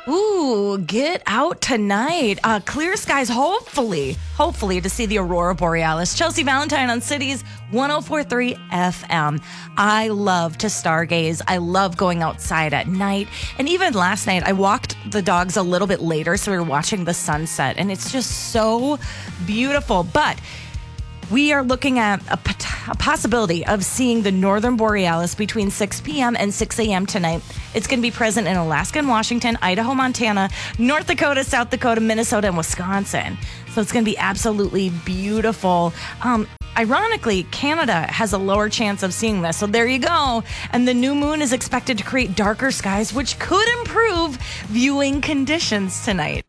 Ooh, get out tonight. Clear skies, hopefully to see the Aurora Borealis. Chelsea Valentine on Cities 104.3 FM. I love to stargaze. I love going outside at night. And even last night, I walked the dogs a little bit later, so we were watching the sunset. And it's just so beautiful. But we are looking at a possibility of seeing the Northern Borealis between 6 p.m. and 6 a.m. tonight. It's going to be present in Alaska and Washington, Idaho, Montana, North Dakota, South Dakota, Minnesota, and Wisconsin. So it's going to be absolutely beautiful. Ironically, Canada has a lower chance of seeing this. So there you go. And the new moon is expected to create darker skies, which could improve viewing conditions tonight.